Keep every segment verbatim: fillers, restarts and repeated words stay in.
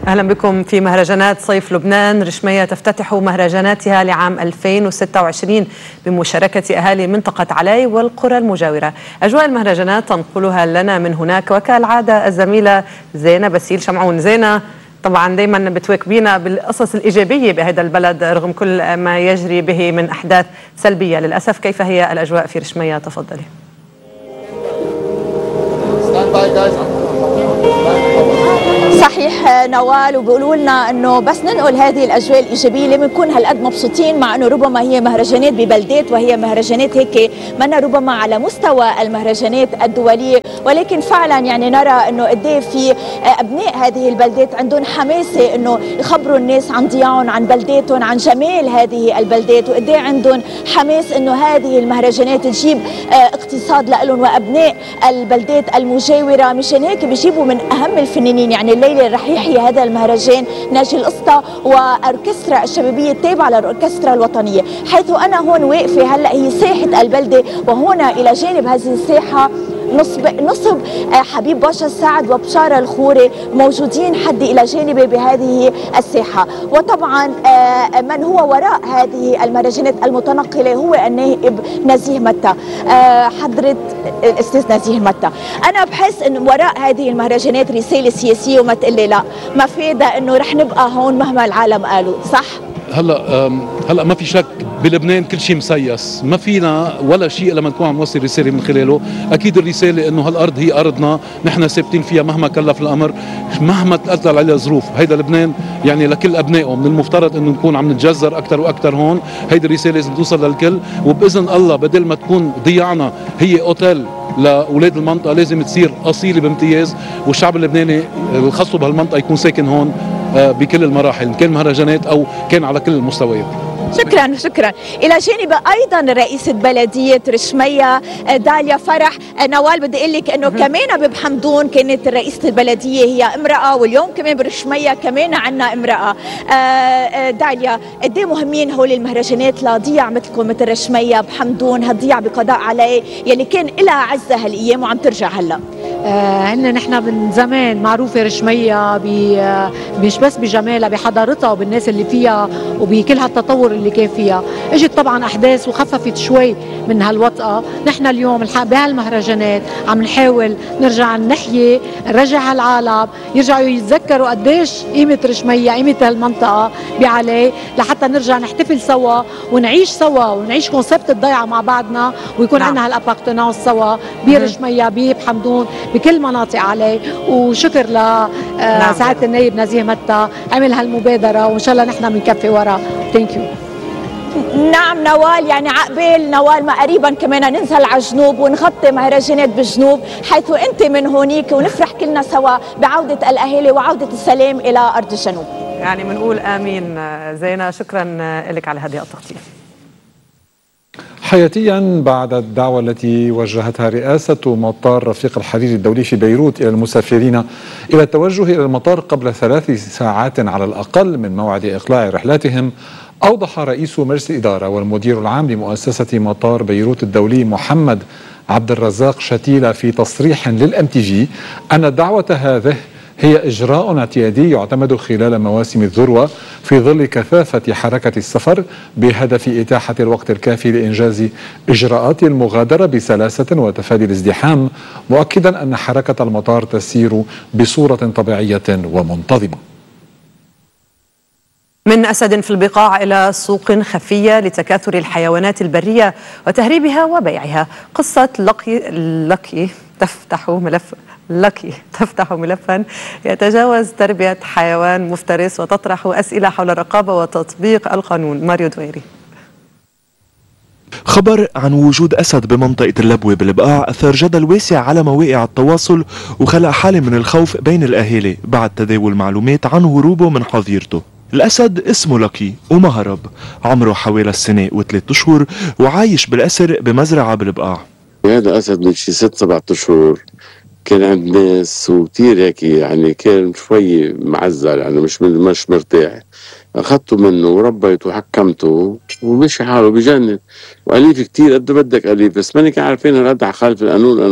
أهلا بكم في مهرجانات صيف لبنان. رشمية تفتتح مهرجاناتها لعام ألفين وستة وعشرين بمشاركة أهالي منطقة علاي والقرى المجاورة. أجواء المهرجانات تنقلها لنا من هناك وكالعادة الزميلة زينة بسيل شمعون. زينة، طبعا دايما بتواكبينا بالقصص الإيجابية بهذا البلد رغم كل ما يجري به من أحداث سلبية للأسف، كيف هي الأجواء في رشمية؟ تفضلي. صحيح نوال، وبيقولوا لنا انه بس ننقل هذه الاجواء الايجابيه اللي بنكون هالقد مبسوطين، مع انه ربما هي مهرجانات ببلدات وهي مهرجانات هيك منا ربما على مستوى المهرجانات الدوليه، ولكن فعلا يعني نرى انه قد ايه في ابناء هذه البلدات عندهم حماسه انه يخبروا الناس عن ضياعهم، عن بلداتهم، عن جمال هذه البلدات، وقد ايه عندهم حماس انه هذه المهرجانات تجيب اقتصاد لهم وابناء البلدات المجاوره. مشان هيك بيجيبوا من اهم الفنانين، يعني الليله رح يحيي هذا المهرجان ناجي القسطى وأوركسترا الشبابية التابعة للأوركسترا الوطنية، حيث أنا هون واقفة هلأ هي ساحة البلدة، وهنا إلى جانب هذه الساحة نصب نصب حبيب باشا السعد وبشارة الخوري موجودين حدي إلى جانبي بهذه الساحة. وطبعا من هو وراء هذه المهرجانات المتنقلة هو النائب نزيه متى، حضرة الأستاذ نزيه متى. أنا بحس إنه وراء هذه المهرجانات رسالة سياسية، وما تقلي لا ما فايدة إنه رح نبقى هون مهما العالم قالوا، صح؟ هلا هلا ما في شك بلبنان كل شيء مسيس، ما فينا ولا شيء لما نكون عم نوصل رساله من خلاله. اكيد الرساله انه هالارض هي ارضنا، نحن ثابتين فيها مهما كلف الامر، مهما تقتل عليها ظروف. هيدا لبنان يعني لكل ابنائه، من المفترض انه نكون عم نتجذر اكثر واكثر هون. هيدي الرساله لازم توصل للكل، وباذن الله بدل ما تكون ضياعنا هي اوتيل لاولاد المنطقه لازم تصير اصيله بامتياز، والشعب اللبناني الخاص بهالمنطقه يكون ساكن هون بكل المراحل، كان مهرجانات او كان على كل المستويات. شكرا شكرا. الى جانب ايضا رئيسة بلدية رشمية داليا فرح. نوال بدي اقول لك انه كمان ببحمدون كانت رئيسة البلدية هي امرأة، واليوم كمان برشمية كمان عنا امرأة. داليا، قد ايه مهمين هول المهرجانات لضياع مثلكم مثل رشمية بحمدون، هالضياع بقضاء عليه يلي كان لها عزة هالايام وعم ترجع هلا؟ هن آه نحن من زمان معروفة رشمية مش بس بجمالها، بحضارتها وبالناس اللي فيها وبكل هالتطور اللي كان فيها. اجت طبعا احداث وخففت شوي من هالوطأة. نحن اليوم بهالمهرجانات عم نحاول نرجع نحيي، نرجع هالعالم يرجعوا يتذكروا قديش قيمة رشمية، قيمة هالمنطقة بعلي، لحتى نرجع نحتفل سوا ونعيش سوا ونعيش كونسبت الضيعة مع بعضنا، ويكون نعم. عندنا هالابارتنانس سوا برشمية بحمدون بكل مناطق علي. وشكر لسعادة نعم. النائب نزيه متى عمل هالمبادرة، وإن شاء الله نحن بنكفي ورا. ثانك يو. نعم نوال، يعني عقبال نوال ما قريبا كمان ننزل على الجنوب ونغطي مهرجانات بالجنوب حيث انت من هونيك، ونفرح كلنا سوا بعودة الاهالي وعودة السلام الى ارض الجنوب. يعني بنقول امين. زينة، شكرا لك على هذه التغطية. حياتيا بعد الدعوة التي وجهتها رئاسة مطار رفيق الحريري الدولي في بيروت إلى المسافرين إلى التوجه إلى المطار قبل ثلاث ساعات على الأقل من موعد إقلاع رحلاتهم، أوضح رئيس مجلس الإدارة والمدير العام لمؤسسة مطار بيروت الدولي محمد عبد الرزاق شتيلة في تصريح للام تي جي أن الدعوة هذه هي إجراء اعتيادي يعتمد خلال مواسم الذروة في ظل كثافة حركة السفر بهدف إتاحة الوقت الكافي لإنجاز إجراءات المغادرة بسلاسة وتفادي الازدحام، مؤكدا أن حركة المطار تسير بصورة طبيعية ومنتظمة. من أسد في البقاع إلى سوق خفية لتكاثر الحيوانات البرية وتهريبها وبيعها. قصة لقي لقي تفتح ملف لكي تفتح ملفا يتجاوز تربية حيوان مفترس وتطرح أسئلة حول الرقابة وتطبيق القانون. ماريو دويري. خبر عن وجود أسد بمنطقة اللبوة بالبقاع أثار جدل واسع على مواقع التواصل وخلق حالة من الخوف بين الأهالي بعد تداول معلومات عن هروبه من حظيرته. الأسد اسمه لكي ومهرب، عمره حوالي السنة وثلاث أشهر وعايش بالأسر بمزرعة بالبقاع. هذا أسد من شي ست سبعة أشهر كان عند ناس وكتير هيك، يعني كان شوي معزل، يعني مش مش مرتاح. أخذته منه وربيته وحكمته ومشي حاله بجنن، وأليف كتير قد بدك أليف، بس ماني عارفين هالقد خالف القانون. أنا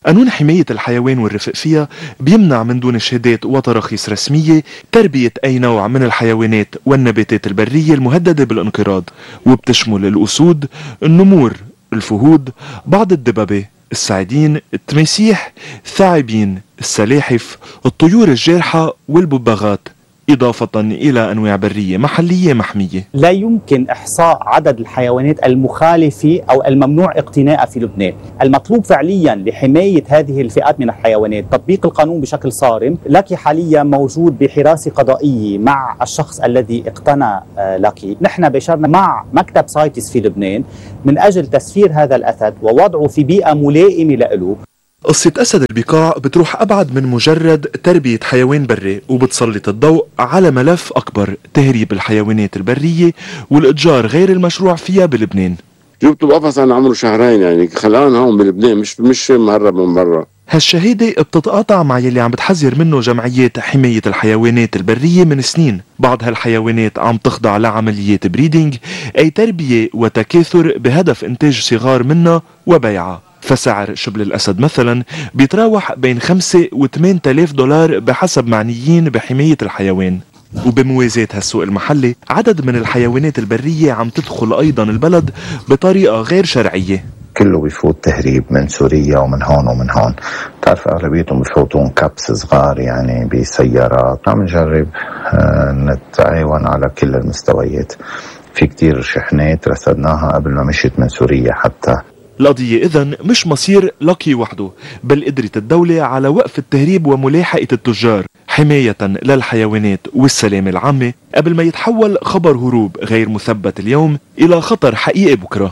قانون حماية الحيوان والرفق فيها بيمنع من دون شهادات وتراخيص رسمية تربية أي نوع من الحيوانات والنباتات البرية المهددة بالانقراض، وبتشمل الأسود، النمور، الفهود، بعض الدببة، السعيدين، التماسيح، الثعابين، السلاحف، الطيور الجارحة والببغات، إضافة إلى أنواع برية محلية محمية. لا يمكن إحصاء عدد الحيوانات المخالفة أو الممنوع اقتناءها في لبنان. المطلوب فعليا لحماية هذه الفئات من الحيوانات تطبيق القانون بشكل صارم. لك حاليا موجود بحراسة قضائية مع الشخص الذي اقتنى لك. نحن بشرنا مع مكتب سايتس في لبنان من أجل تسفير هذا الأسد ووضعه في بيئة ملائمة له. قصة أسد البقاع بتروح أبعد من مجرد تربية حيوان بري، وبتسلط الضوء على ملف أكبر: تهريب الحيوانات البرية والإتجار غير المشروع فيها بلبنان. جبته بقفص أنا عمره شهرين، يعني خلقان هون بلبنان، مش مش مهرب من برا. هالشهادة بتتقاطع مع يلي عم بتحذر منه جمعيات حماية الحيوانات البرية من سنين. بعض هالحيوانات عم تخضع لعمليات بريدينج، أي تربية وتكاثر بهدف إنتاج صغار منها وبيعها. فسعر شبل الأسد مثلا بيتراوح بين خمسة وثمان آلاف دولار بحسب معنيين بحماية الحيوان. وبموازاة هالسوق المحلي عدد من الحيوانات البرية عم تدخل أيضا البلد بطريقة غير شرعية. كله بيفوت تهريب من سوريا ومن هون ومن هون. تعرف أغلبيتهم بيفوتون كبس صغار يعني بسيارات. عم نجرب نتعاون على كل المستويات. في كتير شحنات رصدناها قبل ما مشيت من سوريا حتى. القضية إذن مش مصير لاكي وحده، بل قدرت الدولة على وقف التهريب وملاحقة التجار حماية للحيوانات والسلامة العامة قبل ما يتحول خبر هروب غير مثبت اليوم إلى خطر حقيقي بكرة.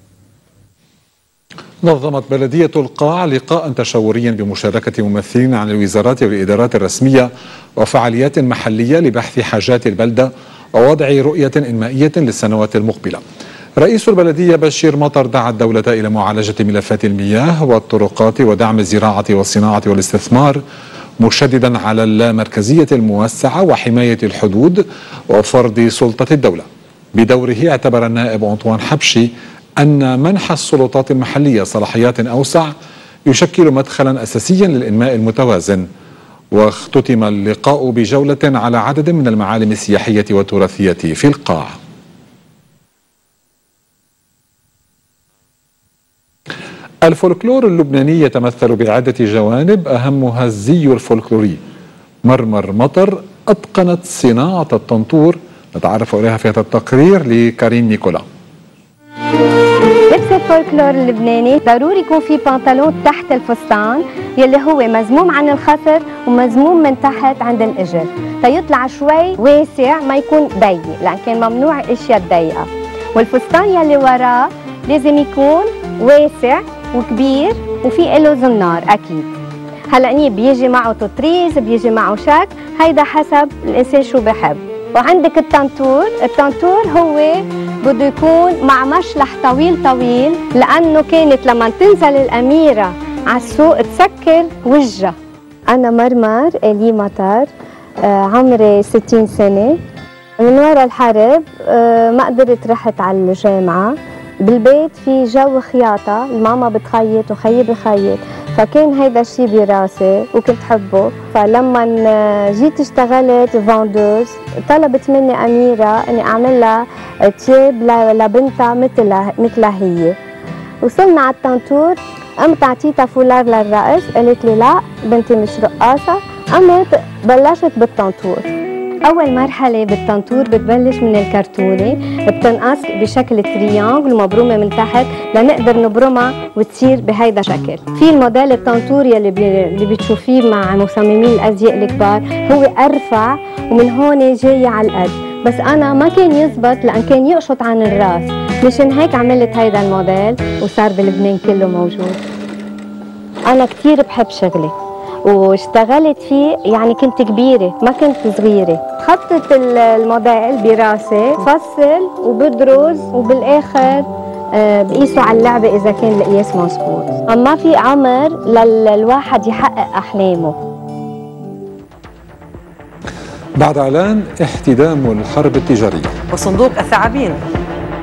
نظمت بلدية القاع لقاء تشاوريا بمشاركة ممثلين عن الوزارات والإدارات الرسمية وفعاليات محلية لبحث حاجات البلدة ووضع رؤية إنمائية للسنوات المقبلة. رئيس البلدية بشير مطر دعا الدولة إلى معالجة ملفات المياه والطرقات ودعم الزراعة والصناعة والاستثمار، مشددا على اللامركزية الموسعة وحماية الحدود وفرض سلطة الدولة. بدوره اعتبر النائب أنطوان حبشي أن منح السلطات المحلية صلاحيات أوسع يشكل مدخلا أساسيا للإنماء المتوازن. واختتم اللقاء بجولة على عدد من المعالم السياحية والتراثية في القاع. الفولكلور اللبناني يتمثل بعدة جوانب أهمها الزي الفولكلوري. مرمر مطر أتقنت صناعة الطنطور، نتعرف عليها في هذا التقرير لكارين نيكولا. لبس الفولكلور اللبناني ضروري يكون في بنطلون تحت الفستان يلي هو مزموم عن الخصر ومزموم من تحت عند الإجر تيطلع شوي واسع، ما يكون ضيق لكن ممنوع الاشياء الضيقة. والفستان يلي وراه لازم يكون واسع وكبير وفي له زنار اكيد. هلا بيجي معه تطريز، بيجي معه شك، هيدا حسب الانسان شو بحب. وعندك الطنطور، الطنطور هو بده يكون مع مشلح طويل طويل، لانه كانت لما تنزل الاميره على السوق تسكر وجهها. انا مرمر الي مطر، آه عمري ستين سنه. من وراء الحرب آه ما قدرت رحت على الجامعه. بالبيت في جو خياطة، الماما بتخيط وخيي بخيط، فكان هيدا الشيء براسي وكنت حبه. فلما جيت اشتغلت فاندوز طلبت مني أميرة اني اعمل لها تياب لبنتها مثلها مثلها هي. وصلنا على الطنطور، قمت اعطيتها فولار للرقص، قالت لي لا بنتي مش رقاصة، قمت بلشت بالطنطور. أول مرحلة بالطنطور بتبلش من الكرتونة، بتنقص بشكل تريانجل مبرومة من تحت لنقدر نبرمها وتصير بهيدا شكل. في الموديل الطنطور يلي بي... اللي بتشوفيه مع مصممين الأزياء الكبار هو أرفع ومن هون جاي على القد، بس أنا ما كان يزبط لأن كان يقشط عن الراس، مشان هيك عملت هيدا الموديل وصار بلبنان كله موجود. أنا كتير بحب شغلي واشتغلت فيه، يعني كنت كبيرة ما كنت صغيرة. خطت الموديل براسي، فصل وبدرز وبالآخر بقيسوا على اللعبة إذا كان القياس مظبوط. ما في عمر للواحد يحقق أحلامه. بعد إعلان احتدام الحرب التجارية وصندوق الثعابين.